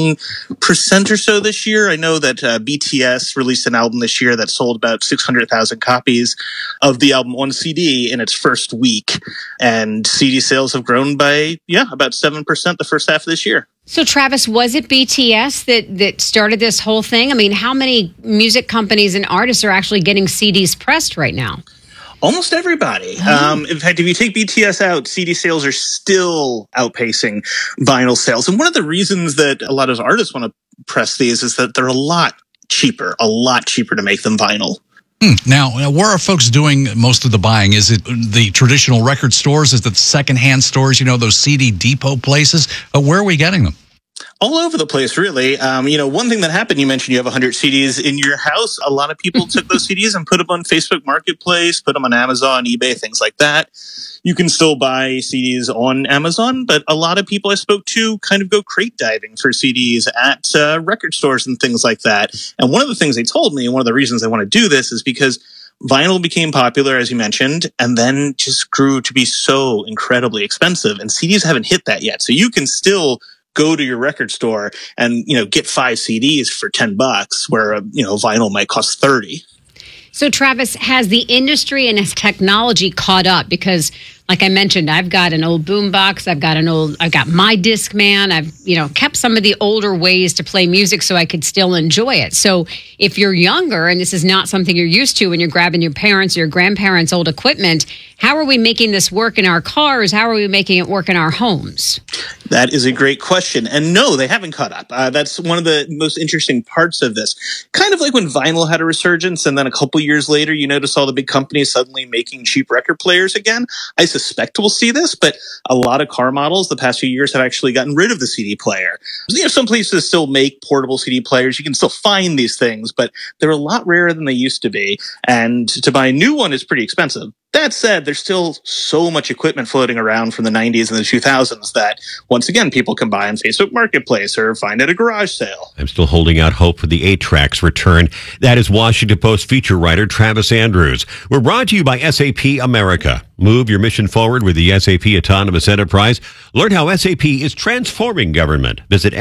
16% or so this year. I know that BTS released an album this year that sold about 600,000 copies of the album on CD in its first week. And CD sales have grown by, about 7% the first half of this year. So, Travis, was it BTS that started this whole thing? I mean, how many music companies and artists are actually getting CDs pressed right now? Almost everybody. In fact, if you take BTS out, CD sales are still outpacing vinyl sales. And one of the reasons that a lot of artists want to press these is that they're a lot cheaper to make than vinyl. Now, where are folks doing most of the buying? Is it the traditional record stores? Is it the secondhand stores, those CD depot places? Where are we getting them? All over the place, really. One thing that happened, you mentioned you have 100 CDs in your house. A lot of people took those CDs and put them on Facebook Marketplace, put them on Amazon, eBay, things like that. You can still buy CDs on Amazon, but a lot of people I spoke to kind of go crate diving for CDs at record stores and things like that. And one of the things they told me, and one of the reasons they want to do this, is because vinyl became popular, as you mentioned, and then just grew to be so incredibly expensive. And CDs haven't hit that yet. So you can still go to your record store and, get 5 CDs for $10, where, vinyl might cost 30. So, Travis, has the industry and has technology caught up? Because, like I mentioned, I've got an old boombox. I've got my Discman. I've, kept some of the older ways to play music so I could still enjoy it. So if you're younger and this is not something you're used to when you're grabbing your parents' or your grandparents' old equipment, how are we making this work in our cars? How are we making it work in our homes? That is a great question. And no, they haven't caught up. That's one of the most interesting parts of this. Kind of like when vinyl had a resurgence, and then a couple years later, you notice all the big companies suddenly making cheap record players again. I suspect we'll see this, but a lot of car models the past few years have actually gotten rid of the CD player. Some places still make portable CD players. You can still find these things, but they're a lot rarer than they used to be. And to buy a new one is pretty expensive. That said, there's still so much equipment floating around from the 90s and the 2000s that, once again, people can buy on Facebook Marketplace or find at a garage sale. I'm still holding out hope for the 8-Tracks return. That is Washington Post feature writer Travis Andrews. We're brought to you by SAP America. Move your mission forward with the SAP Autonomous Enterprise. Learn how SAP is transforming government. Visit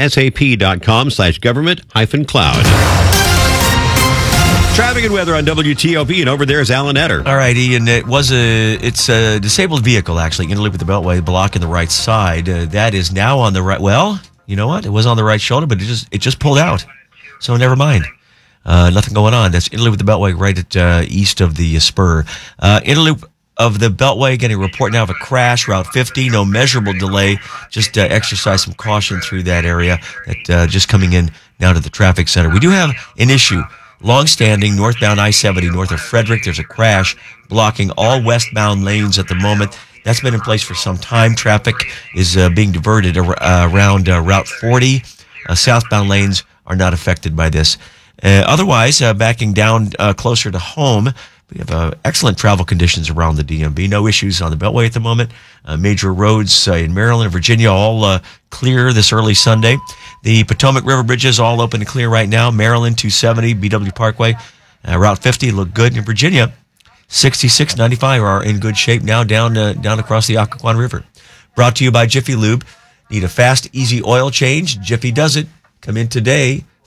sap.com/government-cloud. Traffic and weather on WTOP, and over there is Alan Etter. All right, Ian, it's a disabled vehicle, actually, in the loop of the Beltway, blocking the right side. That is now on the right, well, you know what? It was on the right shoulder, but it just pulled out. So never mind. Nothing going on. That's in the loop of the Beltway right at east of the spur. In the loop of the Beltway, getting a report now of a crash, Route 50, no measurable delay. Just exercise some caution through that area. That just coming in now to the traffic center. We do have an issue. Long-standing northbound I-70 north of Frederick. There's a crash blocking all westbound lanes at the moment. That's been in place for some time. Traffic is being diverted around Route 40. Southbound lanes are not affected by this. Otherwise, backing down closer to home, we have excellent travel conditions around the DMV. No issues on the Beltway at the moment. Major roads in Maryland and Virginia all clear this early Sunday. The Potomac River bridges all open and clear right now. Maryland 270, BW Parkway, Route 50 look good. In Virginia, 66, 95 are in good shape now down across the Occoquan River. Brought to you by Jiffy Lube. Need a fast, easy oil change? Jiffy does it. Come in today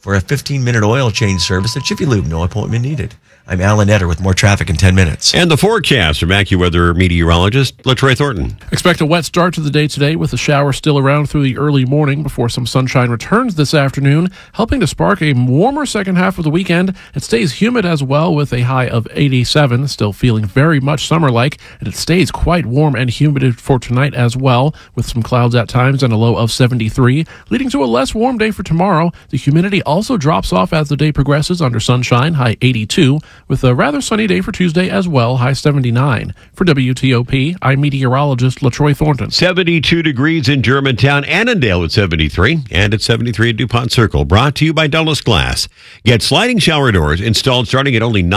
for a 15-minute oil change service at Jiffy Lube. No appointment needed. I'm Alan Etter with more traffic in 10 minutes. And the forecast from AccuWeather meteorologist LaTroy Thornton. Expect a wet start to the day today with a shower still around through the early morning before some sunshine returns this afternoon, helping to spark a warmer second half of the weekend. It stays humid as well with a high of 87, still feeling very much summer-like, and it stays quite warm and humid for tonight as well, with some clouds at times and a low of 73, leading to a less warm day for tomorrow. The humidity also drops off as the day progresses under sunshine, high 82, with a rather sunny day for Tuesday as well, high 79. For WTOP, I'm meteorologist LaTroy Thornton. 72 degrees in Germantown, Annandale at 73, and at 73 at DuPont Circle. Brought to you by Dulles Glass. Get sliding shower doors installed starting at only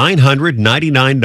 $999.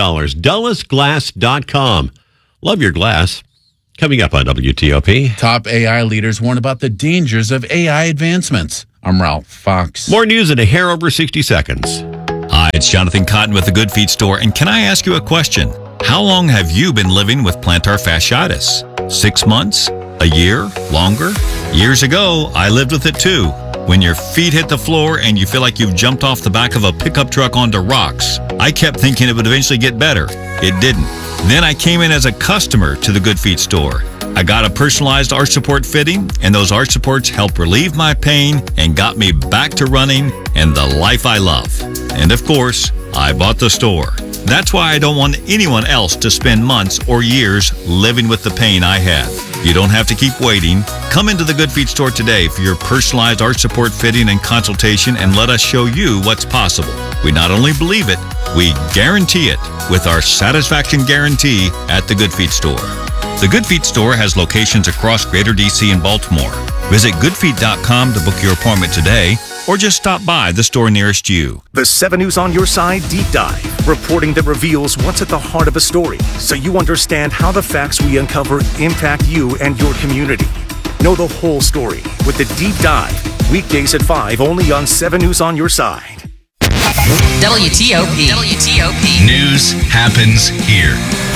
DullesGlass.com. Love your glass. Coming up on WTOP. Top AI leaders warn about the dangers of AI advancements. I'm Ralph Fox. More news in a hair over 60 seconds. Hi, it's Jonathan Cotton with the Good Feet Store, and can I ask you a question? How long have you been living with plantar fasciitis? 6 months? A year? Longer? Years ago, I lived with it too. When your feet hit the floor and you feel like you've jumped off the back of a pickup truck onto rocks, I kept thinking it would eventually get better. It didn't. Then I came in as a customer to the Good Feet Store. I got a personalized arch support fitting, and those arch supports helped relieve my pain and got me back to running and the life I love. And of course, I bought the store. That's why I don't want anyone else to spend months or years living with the pain I had. You don't have to keep waiting. Come into the Good Feet Store today for your personalized arch support fitting and consultation, and let us show you what's possible. We not only believe it, we guarantee it with our satisfaction guarantee at the Good Feet Store. The Good Feet Store has locations across Greater DC and Baltimore. Visit goodfeet.com to book your appointment today, or just stop by the store nearest you. The 7 News on Your Side Deep Dive, reporting that reveals what's at the heart of a story, so you understand how the facts we uncover impact you and your community. Know the whole story with the Deep Dive, weekdays at 5, only on 7 News on Your Side. WTOP. News happens here.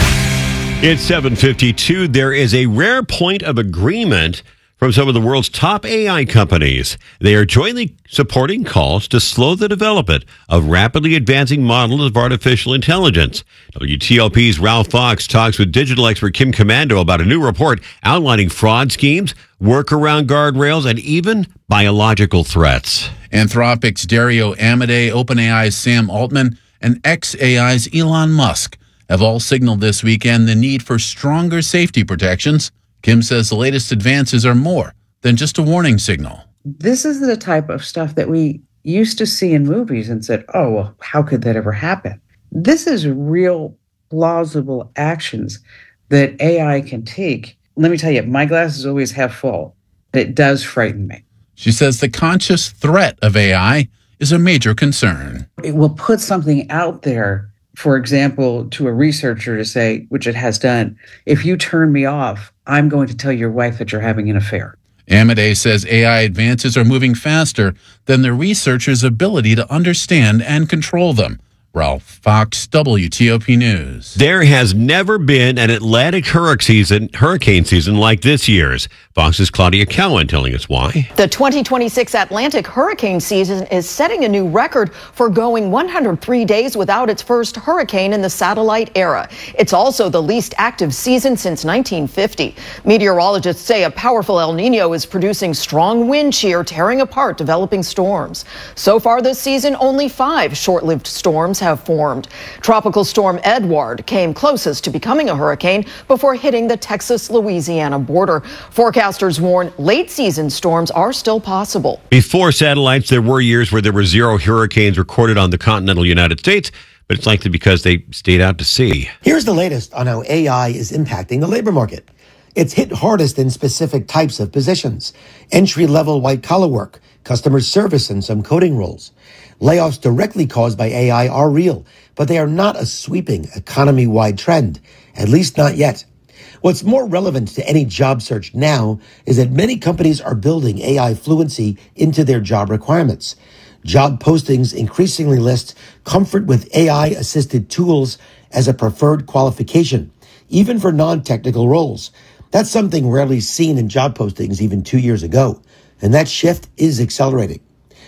It's 7:52. There is a rare point of agreement from some of the world's top AI companies. They are jointly supporting calls to slow the development of rapidly advancing models of artificial intelligence. WTOP's Ralph Fox talks with digital expert Kim Komando about a new report outlining fraud schemes, workaround guardrails, and even biological threats. Anthropic's Dario Amodei, OpenAI's Sam Altman, and xAI's Elon Musk have all signaled this weekend the need for stronger safety protections. Kim says the latest advances are more than just a warning signal. This is the type of stuff that we used to see in movies and said, oh, well, how could that ever happen? This is real plausible actions that AI can take. Let me tell you, my glass is always half full. It does frighten me. She says the conscious threat of AI is a major concern. It will put something out there, for example, to a researcher to say, which it has done, if you turn me off, I'm going to tell your wife that you're having an affair. Amodei says AI advances are moving faster than the researchers' ability to understand and control them. Ralph Fox, WTOP News. There has never been an Atlantic hurricane season like this year's. Fox's Claudia Cowan telling us why. The 2026 Atlantic hurricane season is setting a new record for going 103 days without its first hurricane in the satellite era. It's also the least active season since 1950. Meteorologists say a powerful El Nino is producing strong wind shear, tearing apart developing storms. So far this season, only 5 short-lived storms have formed. Tropical storm Edward came closest to becoming a hurricane before hitting the Texas-Louisiana border. Forecasters warn late-season storms are still possible. Before satellites, there were years where there were 0 hurricanes recorded on the continental United States, but it's likely because they stayed out to sea. Here's the latest on how AI is impacting the labor market. It's hit hardest in specific types of positions: entry-level white-collar work, customer service, and some coding roles. Layoffs directly caused by AI are real, but they are not a sweeping economy-wide trend, at least not yet. What's more relevant to any job search now is that many companies are building AI fluency into their job requirements. Job postings increasingly list comfort with AI-assisted tools as a preferred qualification, even for non-technical roles. That's something rarely seen in job postings even 2 years ago, and that shift is accelerating.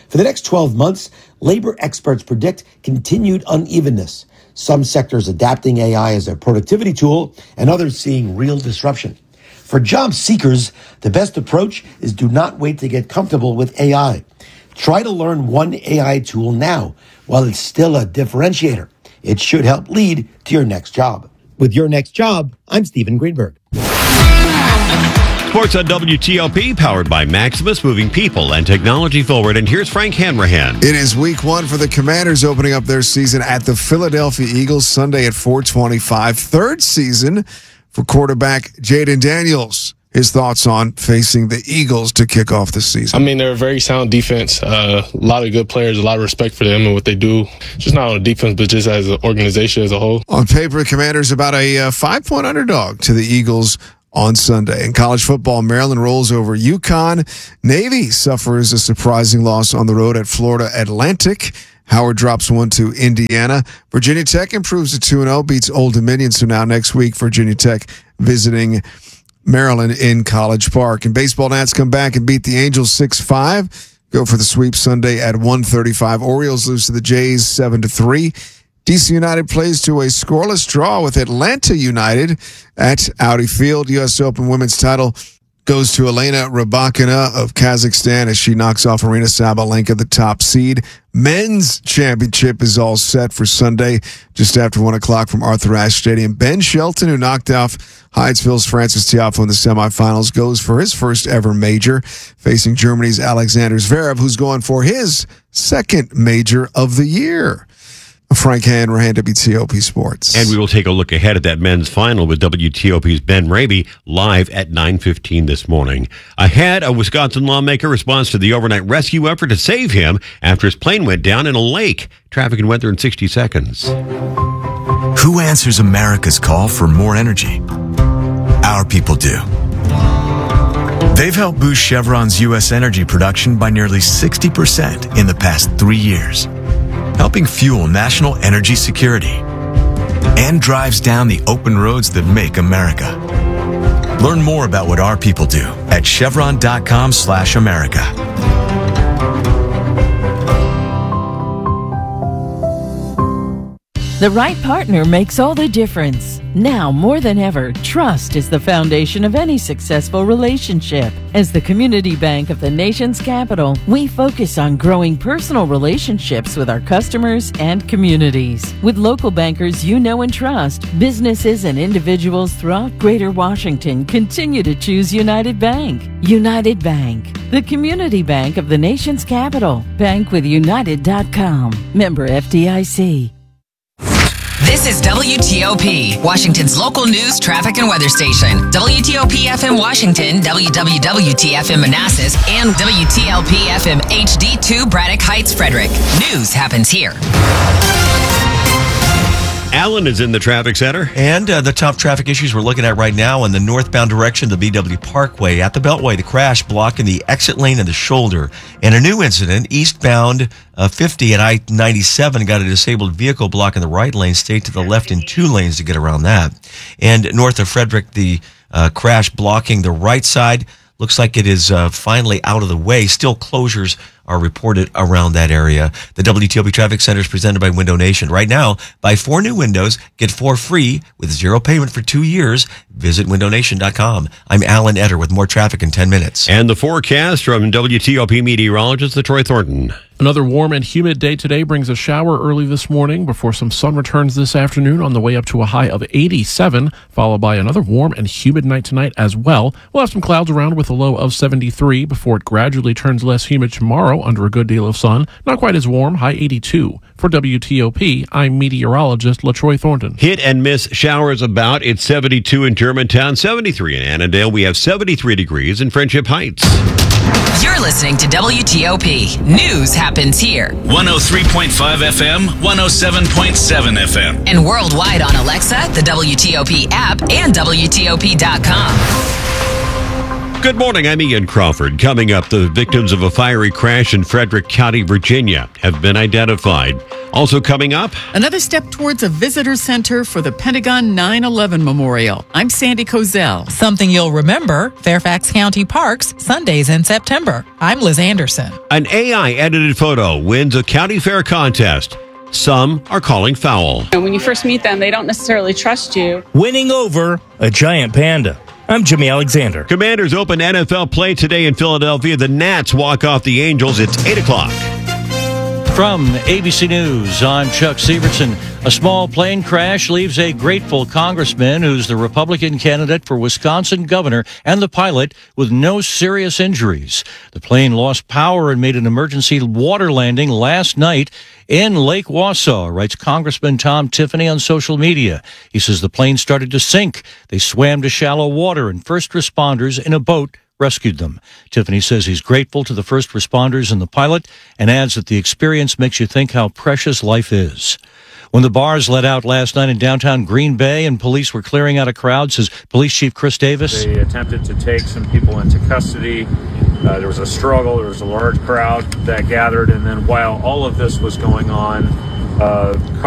For the next 12 months, labor experts predict continued unevenness. Some sectors adapting AI as a productivity tool and others seeing real disruption. For job seekers, the best approach is do not wait to get comfortable with AI. Try to learn one AI tool now while it's still a differentiator. It should help lead to your next job. With Your Next Job, I'm Stephen Greenberg. Sports on WTOP, powered by Maximus, moving people and technology forward. And here's Frank Hanrahan. It is week one for the Commanders, opening up their season at the Philadelphia Eagles Sunday at 4:25. Third season for quarterback Jaden Daniels. His thoughts on facing the Eagles to kick off the season. I mean, they're a very sound defense. A lot of good players, a lot of respect for them and what they do. Just not on defense, but just as an organization as a whole. On paper, the Commanders about a 5-point underdog to the Eagles on Sunday. In college football, Maryland rolls over UConn. Navy suffers a surprising loss on the road at Florida Atlantic. Howard drops one to Indiana. Virginia Tech improves to 2-0, beats Old Dominion. So now next week, Virginia Tech visiting Maryland in College Park. And baseball, Nats come back and beat the Angels 6-5. Go for the sweep Sunday at 1:35. Orioles lose to the Jays 7-3. DC United plays to a scoreless draw with Atlanta United at Audi Field. U.S. Open women's title goes to Elena Rybakina of Kazakhstan as she knocks off Aryna Sabalenka, the top seed. Men's championship is all set for Sunday just after 1 o'clock from Arthur Ashe Stadium. Ben Shelton, who knocked off Hydesville's Francis Tiafoe in the semifinals, goes for his first ever major, facing Germany's Alexander Zverev, who's going for his second major of the year. Frank Hanrahan, WTOP Sports. And we will take a look ahead at that men's final with WTOP's Ben Raby live at 9:15 this morning. Ahead, a Wisconsin lawmaker responds to the overnight rescue effort to save him after his plane went down in a lake. Traffic and weather in 60 seconds. Who answers America's call for more energy? Our people do. They've helped boost Chevron's U.S. energy production by nearly 60% in the past 3 years, helping fuel national energy security, and drives down the open roads that make America. Learn more about what our people do at chevron.com/America. The right partner makes all the difference. Now more than ever, trust is the foundation of any successful relationship. As the community bank of the nation's capital, we focus on growing personal relationships with our customers and communities. With local bankers you know and trust, businesses and individuals throughout Greater Washington continue to choose United Bank. United Bank, the community bank of the nation's capital. Bankwithunited.com. Member FDIC. This is WTOP, Washington's local news, traffic, and weather station. WTOP FM Washington, WWWT-FM Manassas, and WTLP FM HD2 Braddock Heights, Frederick. News happens here. Alan is in the traffic center. And the top traffic issues we're looking at right now in the northbound direction, the BW Parkway. At the Beltway, the crash blocking the exit lane and the shoulder. And a new incident, eastbound 50 at I-97 got a disabled vehicle blocking the right lane. Stay to the left in 2 lanes to get around that. And north of Frederick, the crash blocking the right side. Looks like it is finally out of the way. Still closures are reported around that area. The WTOP Traffic Center is presented by Window Nation. Right now, buy 4 new windows, get 4 free with 0 payment for 2 years. Visit windownation.com. I'm Alan Etter with more traffic in 10 minutes. And the forecast from WTOP meteorologist Troy Thornton. Another warm and humid day today brings a shower early this morning before some sun returns this afternoon on the way up to a high of 87, followed by another warm and humid night tonight as well. We'll have some clouds around with a low of 73 before it gradually turns less humid tomorrow under a good deal of sun. Not quite as warm, high 82. For WTOP, I'm meteorologist LaTroy Thornton. Hit and miss showers about. It's 72 in Germantown, 73 in Annandale. We have 73 degrees in Friendship Heights. You're listening to WTOP. News happens here. 103.5 FM, 107.7 FM. And worldwide on Alexa, the WTOP app, and WTOP.com. Good morning, I'm Ian Crawford. Coming up, the victims of a fiery crash in Frederick County, Virginia have been identified. Also coming up, another step towards a visitor center for the Pentagon 9/11 Memorial. I'm Sandy Kozel. Something you'll remember, Fairfax County Parks, Sundays in September. I'm Liz Anderson. An AI-edited photo wins a county fair contest. Some are calling foul. And when you first meet them, they don't necessarily trust you. Winning over a giant panda. I'm Jimmy Alexander. Commanders open NFL play today in Philadelphia. The Nats walk off the Angels. It's 8 o'clock. From ABC News, I'm Chuck Severson. A small plane crash leaves a grateful congressman who's the Republican candidate for Wisconsin governor and the pilot with no serious injuries. The plane lost power and made an emergency water landing last night in Lake Wausau, writes Congressman Tom Tiffany on social media. He says the plane started to sink. They swam to shallow water and first responders in a boat rescued them. Tiffany says he's grateful to the first responders and the pilot and adds that the experience makes you think how precious life is. When the bars let out last night in downtown Green Bay and police were clearing out a crowd, says Police Chief Chris Davis. They attempted to take some people into custody. There was a struggle. There was a large crowd that gathered. And then while all of this was going on,